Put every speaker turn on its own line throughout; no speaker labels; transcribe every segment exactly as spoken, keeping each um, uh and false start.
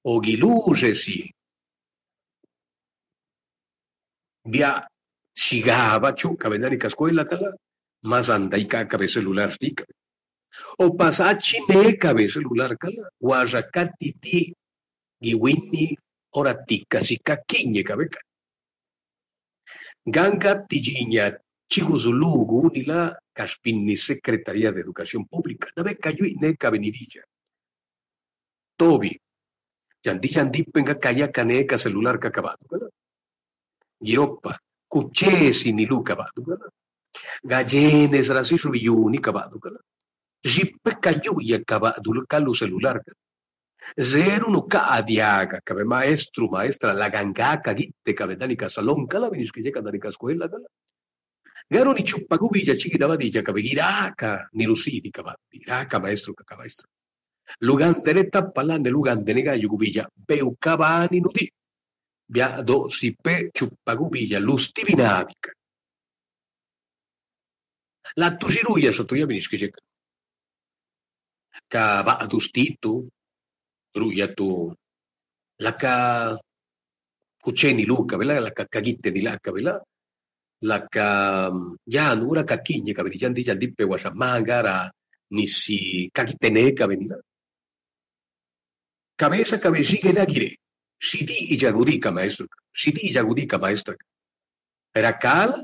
ogiluse si via sigaba chuca vendani cascuela tala mas andai cabe celular tica o pasachi ne cabe celular cala guarra catiti giwini ora tica si caquiñe cabeca ganga tijiña chiguzulugu unila caspinni Secretaría de Educación Pública na beca yui ne cabenidilla tobi yandi yandi penga kaya caneca celular cacabado cala Giroppa, cuccesi ni lu cavado, gallene sarasi suriuni cavado, jippe caiuia cavado lu callu celular. Zero no ca diaga, cave maestro, maestra, la gangaca, gitte cave danica salon, cala venis che jeca danica scuola, cala. Garo ni ciuppa cubiglia ci dava digia cave giraca, ni rusidi cavado, giraca maestro, caca maestro. Lugante ne tappalande, lugante ne gaio cubiglia, beu cavani nuti. Bia do si pe ciuppagubiglia l'ustivinavica. La tusiruia sotto io mi dice che va ad ustito, ruia tu, la ca cuceni luca, vela la ca cagitte di lacca, vela la ca ya nura cacchigna, che vedi già di già di pe wasa magara ni si cagitte neca venila. Cabeza cabecighe da gire. Si di i jagudica maestro, si di i jagudica maestra. Era cal,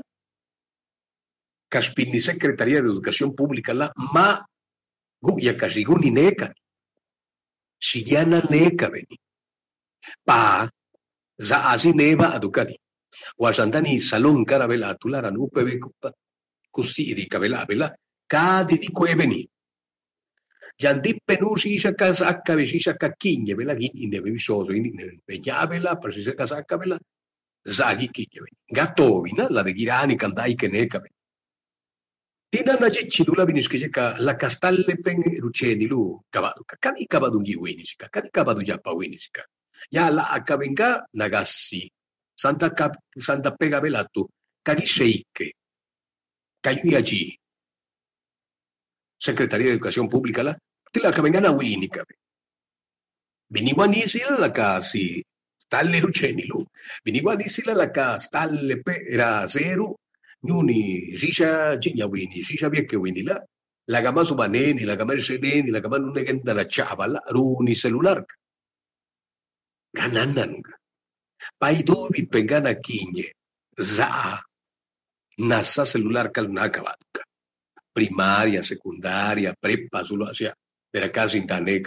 caspinni Secretaría de Educación Pública la ma guya casiguni neca. Si diana neca veni. Pa, za asi neva adukani. Wasandani salon carabela tulara nupe vekupa. Custi di cabela vela, cadi di queveni. Giandippe nu si sa casacca, si sa cacchigna, vela ghi ne visoso, in vegliavela, per si sa casacca, vela zaghi chigna. Gattovina, la de girani, candai che ne cave. Tina na gicci tu la vinische che la castalle pen ruceni lu cavado. Cadi cavado ghi winisica, cadi cavado giappa winisica. Ya la accavenga nagassi. Santa cap, santa pega velato, cadi seike. Cayui agi. Secretaría de Educación Pública la te la cavengana winica. Viniguanisila la casi stalle rucenilu. Viniguanisila la ca stalle pe era zero. Nuni sisha ginya wini, sisha viecche wini la. La gama subaneni, la gama seneni, la gama nunegenda la chava la runi celular. Ganananga. Pai dovi pengana kinye. Za. Nasa celular caluna cavaduca. Primaria, secundaria, prepa, solo hacia per casa in taneca.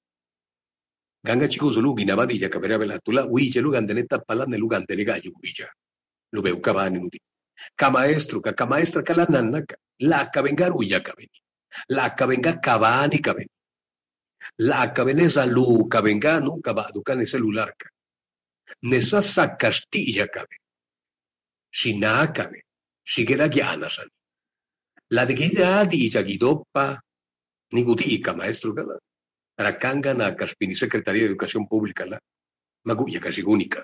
Ganga chico solo gina vadilla che per avere la uige lugante ne tappala ne lugante le gaio uige. Lo veu cavani nuti. Ca maestro, ca ca maestra ca la nanna la ca venga ruia ca veni. La ca venga cavani ca veni. La ca venesa lu ca venga nu ca vadu ca ne celular ca. Ne sa sa castilla ca veni. Si na ca veni. Si che la ghiana sa. La de guida dice guidoppa ni gutica maestro cala. Racanga na caspini Secretaría de Educación Pública la maguya casi única.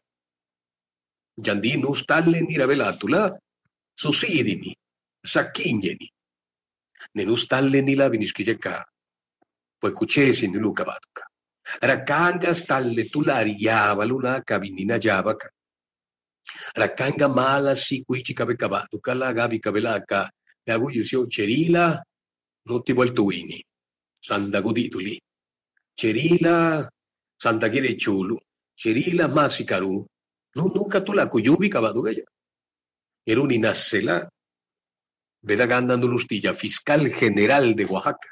Giandi nu stalle ni ravelatula susidini sacchigneni. Ne nu stalle ni la vinischieca poi cucesi ni luca vaduca. Raccanga stalle tulari yava luna cavinina javaca. Raccanga mala si quici cavecavaduca la gavi cavelaca. E a cui si cerila non ti vuoi tuini santa godituli cerila santa chiere ciulu cerila masicaru non nunca tu la cuyubi cavado gaya era un inassela veda andando l'ustiglia fiscal general de Oaxaca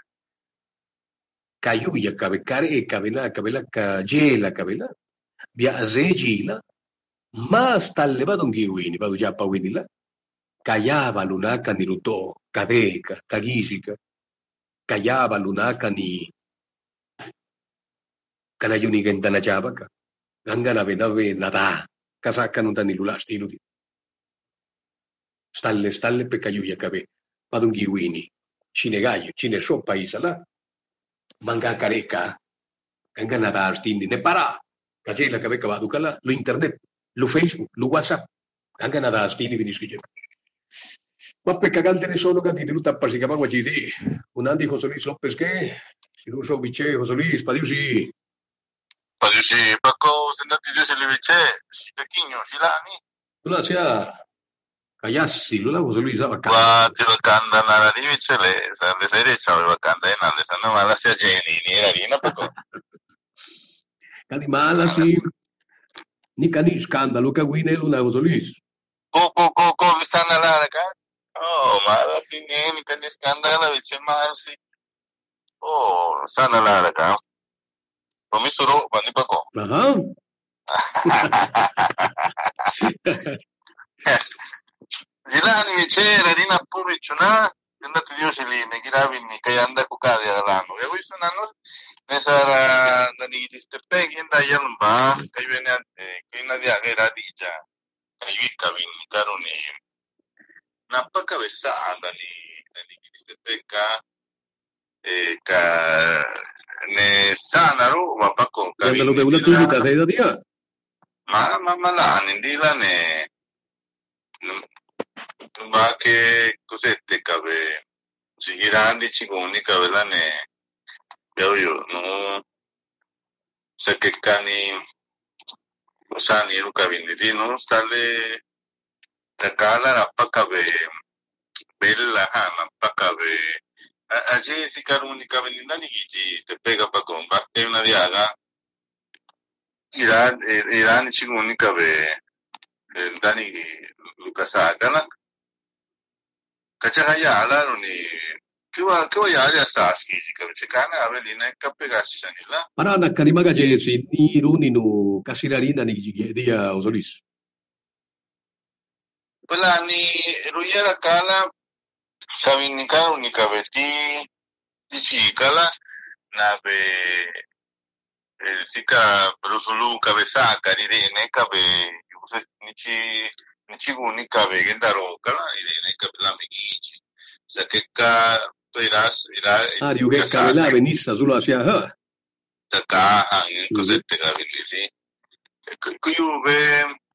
cayuya cabecare e cabela cabela cagela cabela via azegila ma sta levado un ghiwini vado già pa wini la callava l'unaca ni rutò, cadeca, cagisica, callava l'unaca ni canayuni gentana javaca, gangana venave nada, casaca non dani lulasti inuti. Stalle, stalle pe cayuia cabe, madunghi wini, cine gaio, cine so paisa la, manga careca, gangana da arstindi, ne para, cagela cabe cavadu cala, lo internet, lo Facebook, lo WhatsApp, gangana da arstindi vinischi. Ma per cagante ne sono che ti tenuta a si capagua di un anno di José Luis López che si lo so vice José Luis Padiusi
Pajusi Paco Sendati Dios el Viche, Pequeño, Silani.
Tú lo hacías Cayassi, lo la José Luis Abacán.
Va, te lo canta nada di Viche, le sale derecha, le va a cantar en la sana mala sia Jenny, ni era Rina Paco.
Cadi mala, sì. Ni cani scandalo che guine luna José Luis.
Co, co, co, co, stanno alla raga. Oh, mala si ni cani scandalo, Viche Marsi. Oh, stanno alla raga. Come solo, quando Paco.
Ah.
Gilani Vicera, Rina Puricciuna, è andato Dio Celine, Giravini, che anda con cadi all'anno. E voi sono anni, ne sarà da Niti Steppe, che da Yalba, che viene a che in Adia che radica, che vica vini, caroni. Nappa cabezzata di Niti Steppe, e che ne sanaro, ma Paco,
che lo bevuto tu Luca, sei da Dio?
Ma ma ma là, Nindila ne ma che cosette cave si girandi ci comunica velane io io no sa che cani osani ruka vindi no stale la cala rappa cave bella hana cave allí si comunica vendindani chi te pega pa con va è una diaga Iran Iran ci comunica ve dani Lucas Agana Kachagaya ala ni kiwa kiwa yari asaski jika chikana avelina kapegashanila
para na karimaga jesi ni runi no kasirarina ni dia José Luis.
Pela ni ruyera kala sabinika unika beti chikala na be sika brusulu cabeza karire kabe nichi nichi unika be gendaro kala ire kabe la megichi sakeka toiras ira
ah dio che kabela venissa solo hacia ha
taka an cosette gavili kuyube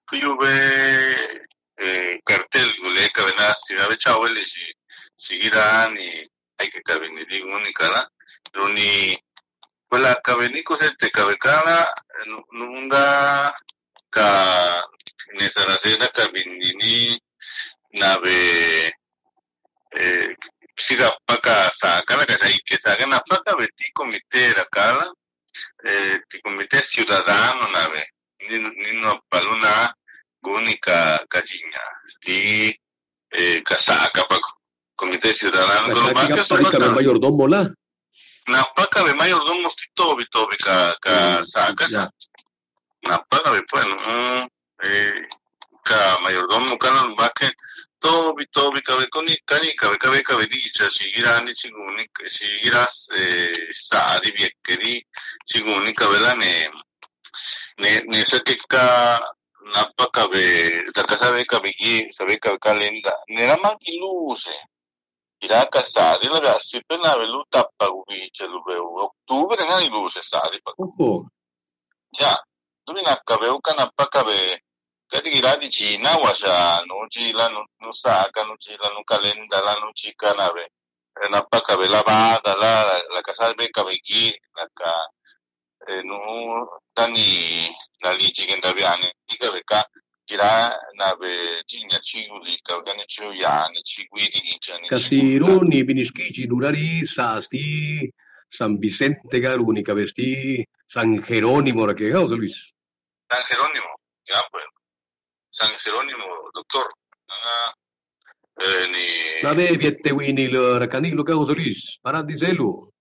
kuyube eh cartel gule kabenasi ave chaweli si sigirani hay que kabini di unika la runi quella cavenico sette cavecana nunga ka ne sarasena cavindini nave eh siga paka sa kana ka sai que sa na paka beti comité la kala eh ti comité ciudadano nave ni ni no paluna gunica cajiña di eh casaka pa comité ciudadano
lo banca para el mayordomo la
Napaka be mayordomo tobi tobi ka ka saka napaka be pues no eh ka mayordomo kana bake tobi tobi ka be koni kani ka be ka be ka be dicha sigirani chiguni sigiras eh sa di biekeri chiguni ka bela ne ne ne sakeka napaka be takasa be ka be sabe ka kalenda ne ramaki luce Irá casado, la ragazza per la veluta paguvice lo veo. Ottobre non luce sali.
Oho.
Ya, tu na cabeu kana pa cabe. Kadi gira di Cina wasa no chila no no saca no chila no calenda la no chica nave. Na pa cabe la bada la la casa be cabe gi la ca no tani la lici che ndaviane. Dica be ka Kira nave Cina Ciguli, Calgani Ciuiani, Ciguidi,
Casironi, Binischici, Durari, Sasti, San Vicente Garuni, Cavesti, San Jerónimo, ¿qué es José Luis?
San Jerónimo, ya pues. San Jerónimo, doctor. Ah, eh, ni.
La de Viette Winnie, la Canilo, que José Luis, para dicelo.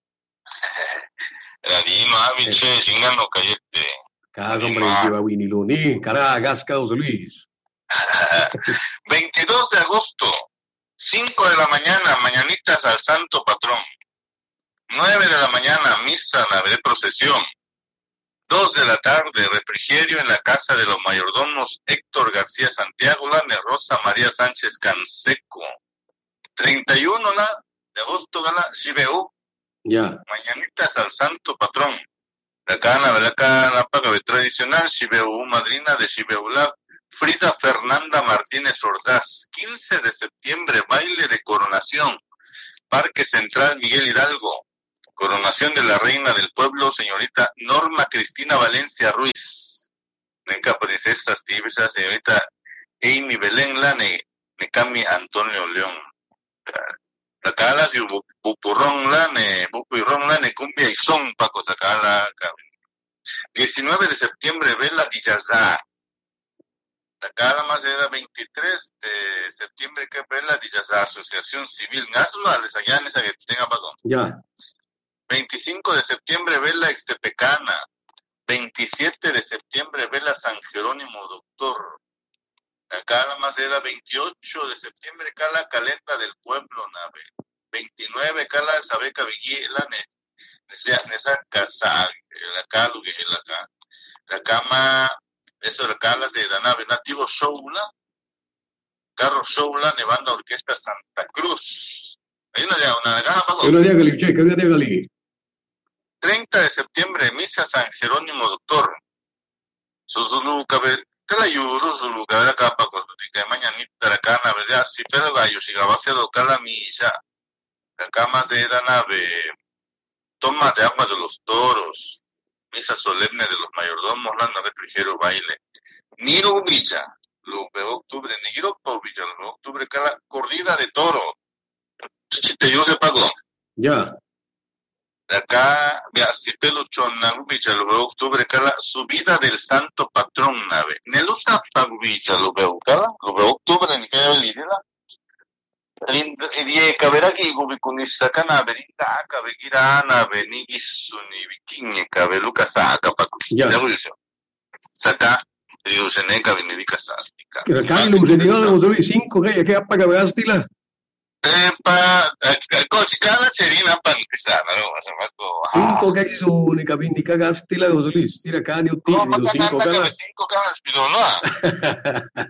La di ma vince, Singano Cayette.
Caso hombre que va Winnie Luni, Caracas, José Luis.
veintidós de agosto, cinco de la mañana, mañanitas al Santo Patrón. nueve de la mañana, misa, la procesión. dos de la tarde, refrigerio en la casa de los mayordomos Héctor García Santiago, la de Rosa María Sánchez Canseco. treinta y uno la de agosto, gana Shibeu.
Ya.
Mañanitas al Santo Patrón. La cana, la cana paga tradicional, Shibeu, madrina de Shibeula, Frida Fernanda Martínez Ordaz. quince de septiembre, baile de coronación, Parque Central Miguel Hidalgo. Coronación de la reina del pueblo, señorita Norma Cristina Valencia Ruiz. Nenca princesa Stevesa, señorita Amy Belén Lane, Necami Antonio León. La cala si bupurrón lane, bupurrón lane, cumbia y son paco sacala. diecinueve de septiembre, Vela Dillazá. La cala más era veintitrés de septiembre que Vela Dillazá, Asociación Civil. Ngasula, les allá en esa que tenga paco.
Ya.
veinticinco de septiembre, Vela Extepecana. veintisiete de septiembre, Vela San Jerónimo Doctor. Acá la más era veintiocho de septiembre, Cala Caleta del Pueblo, nave. veintinueve, Cala Sabeca Viguila, Nesa Casa, la Calu, la Cama, la Cama, eso la Cala de la nave, Nativo Soula, Carro Soula, Nevanda Orquesta Santa Cruz. Hay una de una gama,
¿Qué una día Gali, che? ¿Qué una día Gali?
treinta de septiembre, Misa San Jerónimo Doctor. Susulu Cabel. La yuru sulu cada capa con que mañanita la cana, ¿verdad? Si pero gallo, si gabase local la misa, la cama de la nave, toma de agua de los toros, misa solemne de los mayordomos, la nave refrigerio baile, Niro Villa, lo de octubre, Niro Villa, lo de octubre, cada corrida de toro, te yo se pagó.
Ya.
Acá, vea, si peluchón, Nagubicha, lo veo octubre, cada subida del santo patrón, nave. Neluta Pagubicha, lo veo, cada, lo veo octubre, ni que haya lidera. Y caber aquí, Gubikunis, acá, nave, rinda, acá, vegira, nave, ni gisuni, vikinye, cabe, Lucas, acá, Pacuchi.
Ya.
Saca, Riuseneca, Venedica, Sastica.
Que acá en Lucenidad de José cinco, que ya apaga Gastila.
Epa, coche, cada cherina para empezar, ¿no?
Cinco que hay su única vindica Gastila de José Luis. Tira acá, ni un
No,
tío, cinco cada.
cinco cada, pero no.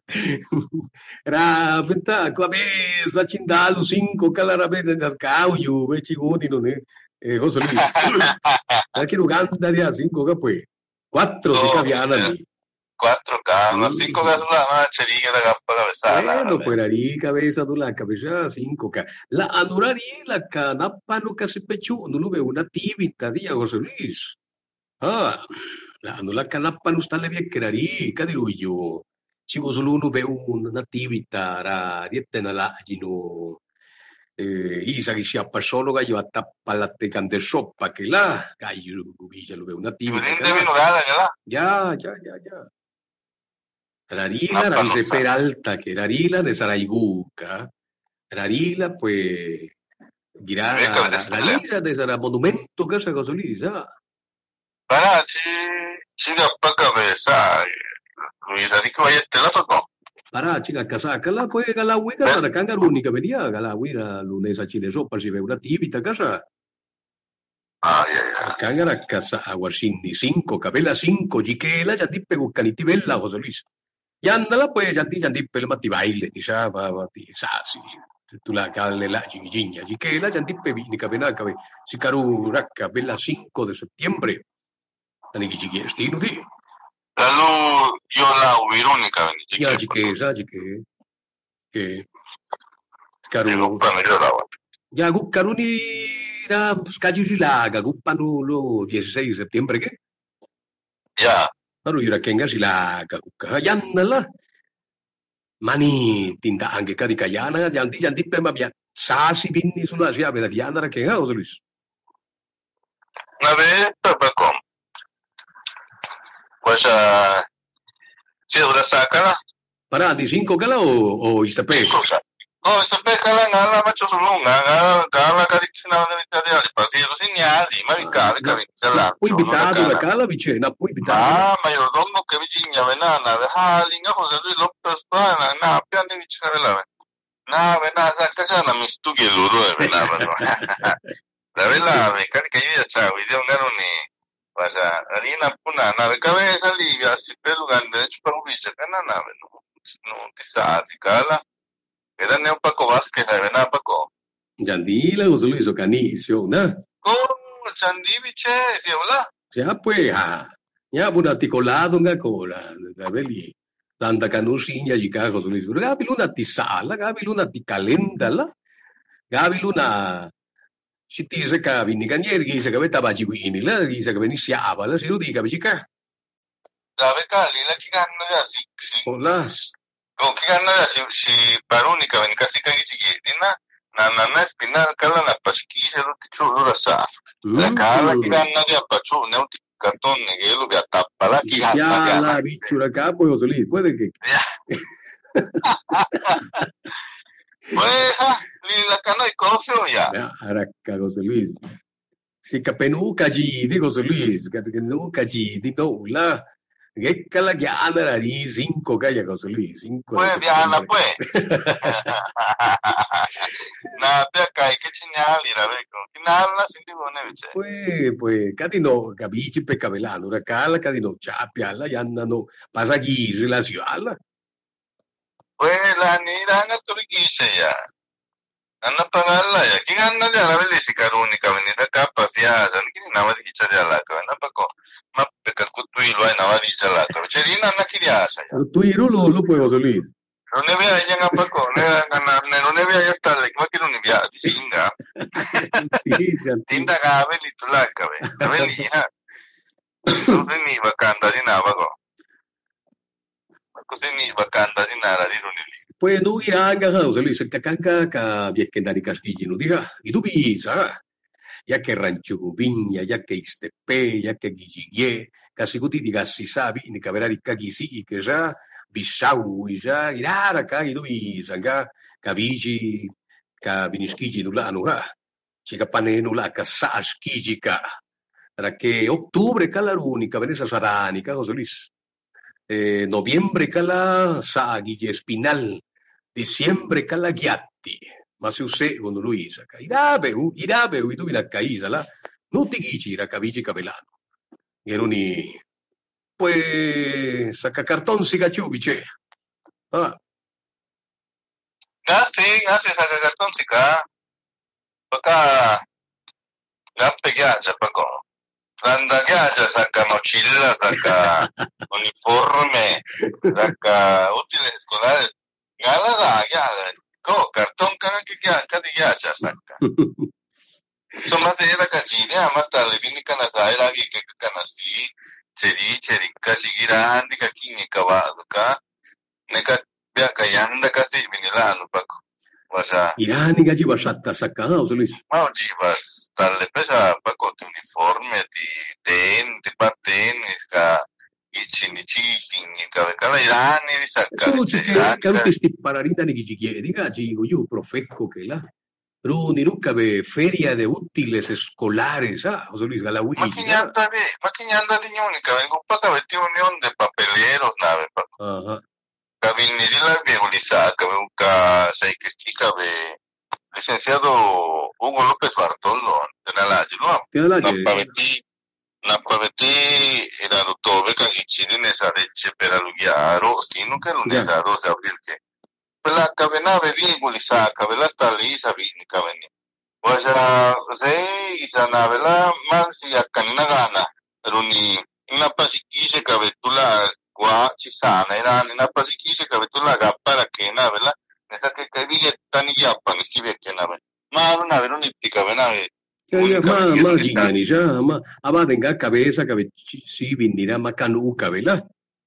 Era, penta, cabeza, chindalo, cinco cada rapete, en las cauyo, ve chiguni, no, eh, José Luis. Aquí no ganda de cinco, que pues. Cuatro, sí, caviana,
Cuatro camas, cinco gas la cherina la gapa cabeza.
Bueno, pues ari cabeza do la cabeza cinco ka. La anurari la canapa no casi pecho no lo veo una tibita dia José Luis. Ah, la anula canapa no sta le bien kerari kadiruyo. Si vos solo no veo una tibita ra diette na la gino. Eh, isa che si appassono che io a tappa la tecante soppa che là, che io lo veo una tibita. Ya, ya, ya, ya. Rarila, Rarise Peralta, que Rarila de Saraiguca, Rarila, pues, dirá, Rarila de Sara Monumento, que se consoliza.
Para, si, si la paca besa, Luisa, ni que vaya te la tocó.
Para, chica, casaca, la pues, Galahuica, la canga única venía, Galahuira, lunes a Chile sopa, si ve una tibita casa.
Ay, ay, ay.
Canga la casa, aguasini, cinco, cabela cinco, jiquela, ya ti pego canitibella, José Luis. Y andala pues, ya ti, ya ti, pel mati baile, ni sa, va, va, ti, sa, si, tu la calle la chiquilla, y que la ya ti pevi, ni cabena, cabe, si caru, raca, bella cinco de septiembre, ani que chiqui, estino, ti.
La luz, yo la ubirónica,
ya, chique, sa, chique, que, caru, ya, gu, caru, ni, ra, scaggi si laga, gu, panu, lo, dieciséis de septiembre, ¿qué?
Ya.
Baru ira kenga sila kakayana mani tinta anche kadi kayana janti janti pema bia sasi binni sulla sia beda biana ra kenga José Luis.
Na ve papacom. Pues a si dura sacala.
Para di cinco kala o o istape.
No, istape kala ngala macho sulunga ngala kala kadi kisina na italia di pasiro segnali maricare kadi sala.
Poi invitato la kala vicina, poi invitato.
Ah, mayordomo che vicina venana, ha linga José Luis López pana, na piani vicina vela. Na vena sa sa na mistugi luro e vena. La vela me cari che io ciao, video ngaro ni. Pasa, alina puna na de cabeza liga si pelo grande chupa ubicha kana na no. No ti sa si kala. Era ne un Paco Vázquez, la vena Paco.
Yandila José Luis o canicio, ¿no?
Oh, Chandiviche, si habla.
Ya pues, ah. Ya pun articolado nga cola, veli. Tanta canusinya jika José Luis. Gabi luna ti sala, gabi luna ti calenda la. Gabi luna si ti se cavi ni canieri che se cavetta baci quindi la che se cavi si ava la si lo dica baci ca
Dave cali la chi ganna ya si si
o la
con chi ganna ya si si barunica ven casi cagi chiedi na na na na spinal kala na paski se lo tichu lo sa la cala chi ganna ya pachu ne un cartón che lo via tappa la chi ganna
ya la bichura capo José Luis puede que
pues li la cana y cofio ya
ya aracca José Luis si capenuca gi di José Luis che nuca gi di no la che cala che andrà di cinco calla José Luis cinco
pues viana pues na pe kai che segnali la veco finala senti buone invece
pues pues cadi no capisci per cavelano la cala cadi no ciappia la andano pasaghi relazione
pues la ni ranga turquise ya anna pagalla ya chi ganna ya la bellissima carunica venire capa sia ni na di chicha ya la ka na pako ma pe ka kutu ilo ai na di chala ka cerina na kiria sa ya
tu iru lo lo puedo salir
non ne via ya ngapa ko ne na non ne via ya sta le ma che non ne via di singa tinda ga belli tu la ka be belli ya non se ni vakanda di na ba ko così ni vakanda di na di non ne
pues no irá a José Luis el cacanca ca bien que dari casquilli no diga y tu pisa ya que rancho viña ya que istepe ya que guillie casi guti diga si sabi ni cabera di cagisi que ya bisau y ya irá acá y tu pisa ga cabigi ca binisquigi no la no ha chica paneno la ca sasquigi ca para que octubre cala l'unica venesa saranica José Luis eh, noviembre cala saghi espinal diciembre cala ghiatti ma se usè secondo Luisa irabe irabe u tu la caisa la non ti dici ra cavici cavelano eroni pues saca cartón si gachubiche ah
ya sí ya se saca cartón si ka paka ya peggiagia pako Anda ghiaccia, sacca mochila, sacca uniforme, sacca utile scolare. Gala da, gala. Go, cartón kana che ghiaccia, di ghiaccia, sacca. Insomma, se era cagina, ma sta le vini kana sai, la vi che kana si, ceri, ceri, kasi girandi, ka kingi kawado ka. Ne ka bia kayanda kasi vinilano pako. Wasa.
Irani gaji bashatta sacca, no, Luis.
Ma oggi vas dalle pesa pako ti uniforme di ten di pattenis ka ichini chini ka kala irani di sacca
so che che sti pararita ni chi chiedi gaji io profecco che la Runi ruccabe feria de útiles escolares ah José Luis Galawi
ma chi anda di ma chi anda di unica vengo paka veti unión de papeleros nave pa
aha
ka vinni di la biolisa ka venga sai che stica be licenciado Hugo López Bartolo de la Laje, ¿no?
De la Laje.
Napaveti, napaveti era dotove kan ichiri nesa reche per alugiaro, sino che non è da rosa abrilke. Quella cavenave vingoli sa, cavela sta lì sa vini caveni. Waja se isa navela man si akkanina gana. Runi una pasikise cavetula qua ci sana era una pasikise cavetula gappara che navela nesa che caviglia tani yappa ni scrive che nave. Ma non ave non iptica venave
ma ma gingani già ma avete in cabeza che si vindirà ma canuca vela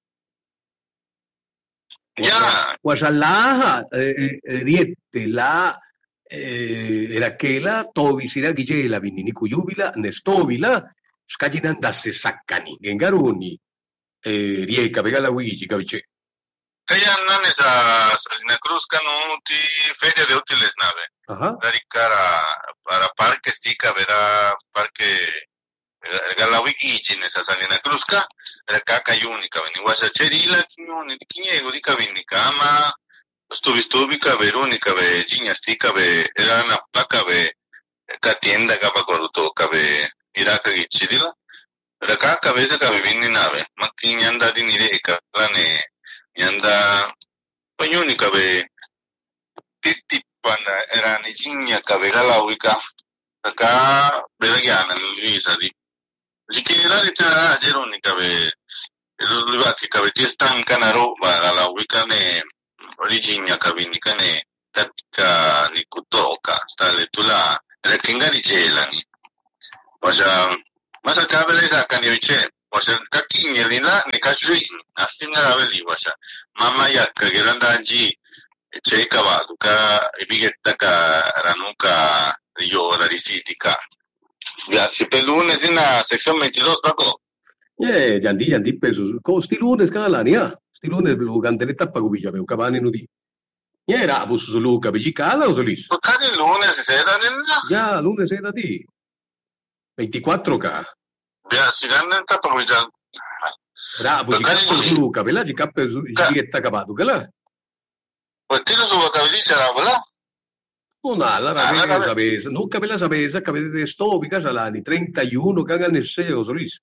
ya
guasalla riette la era che la tovisira che la vinni cujubila nestovila scaginan da se saccani gengaroni rieca vegala wigi cavice
Kaya nan sa Salina Cruz kanuti feria de útiles nave.
Ajá.
Dari cara para parque stica vera parque Galawiki in sa Salina Cruz ka era kaka unica veni wasa cerila kinyoni kinyego di kavini kama stuvi stuvi ka veronica ve ginya stica ve era na plaka ve ka tienda ka pakoruto ka ve iraka gichirila era kaka vese ka vini nave makinyanda di nireka plane Yanda Panyoni cabe Tistipan era Nigigna cabera la ubica acá Belgiana Luisa di Siquiera di tra Geroni cabe il che cabe ti stanca na roba la ubica ne origina cabinica ne tatka ni kutoka stale tula le kingari jelani wasa masa kabele sa kaniuche wasa kakinye lina ni kashui asinga kabeli wasa mama ya kageranda ji cheka ba duka ibigetta ka ranuka yo la risitica ya si per lunes sina sección veintidós bako
eh jandi jandi pesos ko sti lunes kala ni ah sti lunes lu ganteletta pa gubija be kabani nudi era bus sulu kabijikala o solis
to kadi lunes se da nella
ya lunes era di veinticuatro ka
ya si gannen ta pa gubija
era bus sulu kabela di kappe jigetta kabadu kala
Tino su bakabilicha la bola.
Una, la rabia, sabes, no cabe la sabes, cabe de esto, ubicas a la ni treinta y uno que hagan el S E O, Solís.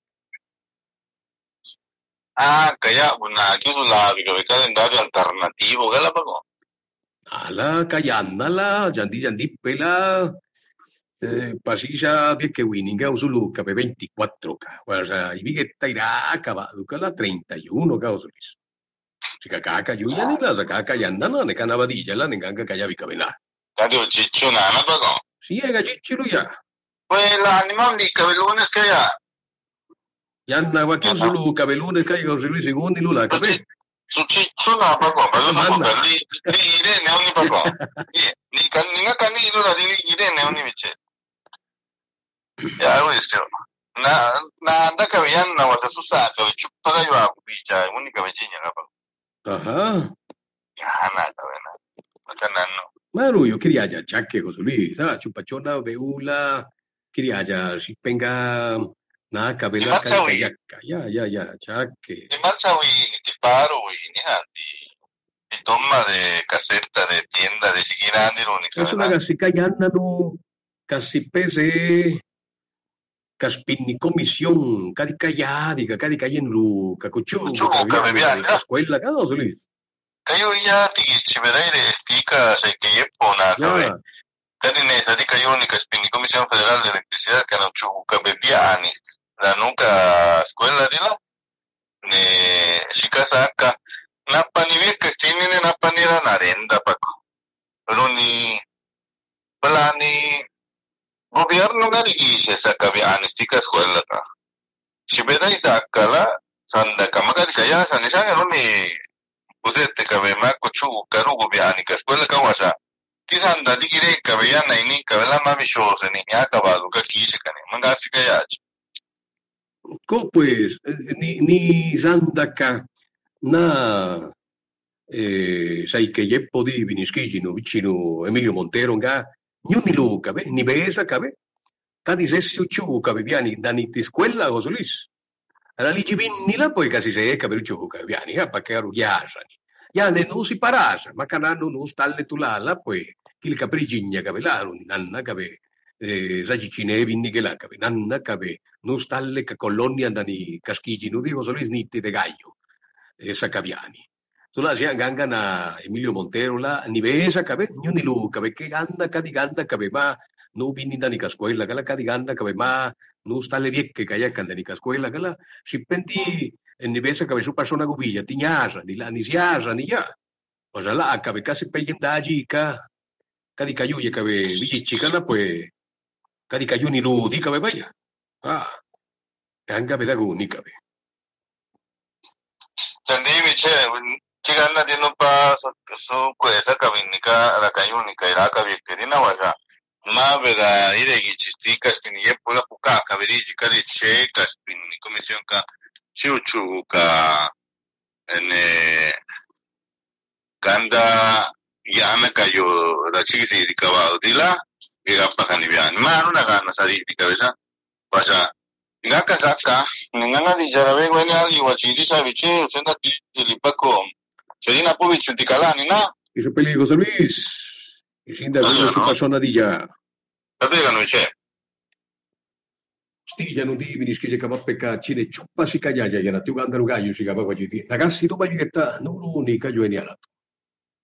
Ah, kaya, una, yo soy la calendario alternativo, Galápago.
Ala, callándola, yandi, yandi, pela, eh, pasilla, bien que winning, usulu, cabe veinticuatro, o sea, y vi que está irá acabado, que la treinta y uno, Solís. Si kakaka yuya ni la sakaka yanda na ne kana badilla la nenganga kaya bikabela.
Kado chichu na na bago.
Si ega chichilu ya.
Pues la animal ni cabelunes kaya.
Yanna wa kisulu kabelunes kaya usulu segundo lula kabe.
Su chichu na bago, bago na li li ire ne oni bago. Ni kan ni nga kan ni lula li ire ne oni biche. Ya wese. Na na anda kabiyan na wasa susa ka chupada yo akubicha, uni kabichinya bago.
Ajá.
Hana, buena. Matanano.
Maru, yo quería ya chaque, Josulí, ¿sabes? Chupachona, beula, quería ya si venga nada cabela kayaka. Ya, ya, ya, chaque.
Te marcha, güey, ni te paro, güey, ni hati. Ni toma de caseta, de tienda, de seguir andando, ni
es una casi cayana, no, casi pese. Caspini comisión, cadi calladiga, cadi cayen lu, cacucho,
la
escuela, cada solís.
Cayo ya, tiki, chivedaire, estica, se que yepo, na, cabe. Cadi ne, sadi cayo, ni caspini comisión federal de electricidad, que no chubu, cabebiani, la nunca escuela, dila, ne, shikasa acá, napa ni bien que estine, napa ni era narenda, paco. Pero ni, pala ni, gobierno garigise sa kabian istika escuela ta. Shibeda isakala sanda kamagari kaya sa nisanga no ni usete kabema kochu karu gobiani ka escuela kawasa. Kisanda digire kabeya na ini kabela mami show se ni akabado ka kise kane. Mangasi kaya.
Ko pues ni ni sanda ka na eh sai che je podi viniskijino vicino Emilio Montero nga Ni lu cabe, ni besa cabe. Cadi sessi ucciu cabe piani da nitti squella o solis. Alla ligi vinni la poi casi se cabe ucciu cabe piani, a paccaru ghiasani. Ya ne non si parasa, ma canano non stalle tu là, la poi il caprigigna cabe là, nanna cabe eh sagicine vinni che là cabe, nanna cabe non stalle ca colonia dani caschigi, non dico solis nitti de gaio. Esa cabiani. Sulla si ganga na Emilio Montero la ni besa cabe ni ni lu cabe che ganda cadi ganda cabe ma no vini da ni cascuela cala cadi ganda cabe ma no sta le viecche che ya canda ni cascuela cala si penti ni besa cabe su persona gubilla tiñasa ni la ni siasa ni ya o sea la cabe casi peyentaji ca cadi cayuye cabe vici cala pues cadi cayu ni lu di cabe vaya ah ganga pedago ni cabe
Sandevi c'è Chigana di no pa su questa cavinica la cayunica era cavica di nawasa ma vera ire gi cistica spini e poi la puca caverigi cari checa spini commissione ca ciuciu ca ne ganda yana cayo la chisi di cavallo di là e la pasani biani ma non gana sari di cabeza pasa ngaka saka nganga di jarabe gwani ali wachiri sa vice senda ti lipako Serina Povich di Calani, no?
Y su peli José Luis. Y sin de su persona di ya.
Sapeva non c'è.
Stiglia non di vinisci che cava pecca cine ciuppa si caglia ya na tu ganda lugaio si cava qua giti. Ragazzi tu vai che sta non l'unica io e ni alato.